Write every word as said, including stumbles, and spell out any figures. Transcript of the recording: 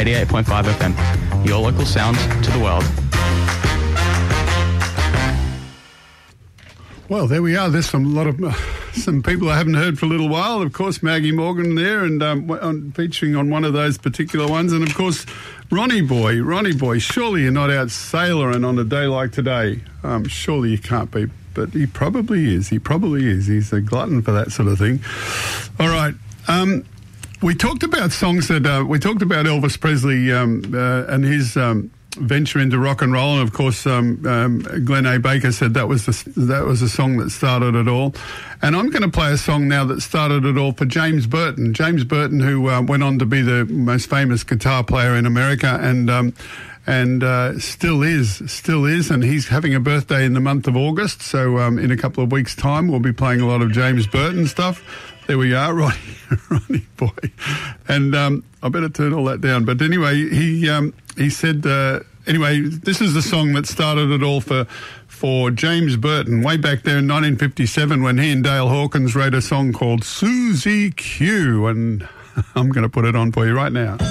eighty-eight point five F M. Your local sound to the world. Well, there we are. There's some a lot of uh, some people I haven't heard for a little while. Of course, Maggie Morgan there, and um, on, featuring on one of those particular ones. And of course, Ronnie Boy, Ronnie Boy. Surely you're not out sailoring on a day like today. Um, surely you can't be, but he probably is. He probably is. He's a glutton for that sort of thing. All right. Um, we talked about songs that uh, we talked about Elvis Presley um, uh, and his. Um, venture into rock and roll, and of course um, um, Glenn A. Baker said that was the, that was the song that started it all. And I'm going to play a song now that started it all for James Burton. James Burton, who uh, went on to be the most famous guitar player in America, and um, and uh, still is, still is, and he's having a birthday in the month of August. So um, in a couple of weeks' time, we'll be playing a lot of James Burton stuff. There we are, Ronnie, Ronnie Boy. And um, I better turn all that down. But anyway, he um, he said, uh, anyway, this is the song that started it all for for James Burton, way back there in nineteen fifty-seven, when he and Dale Hawkins wrote a song called Susie Q. And I'm going to put it on for you right now.